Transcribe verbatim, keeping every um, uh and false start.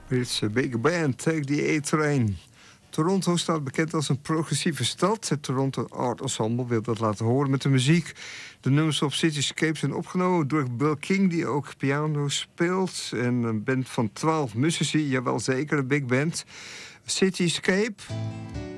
It's a big band, take the A-train. Toronto staat bekend als een progressieve stad. Het Toronto Art Ensemble wil dat laten horen met de muziek. De nummers op Cityscape zijn opgenomen door Bill King, die ook piano speelt. En een band van twaalf muzici, jawel zeker, een big band. Cityscape...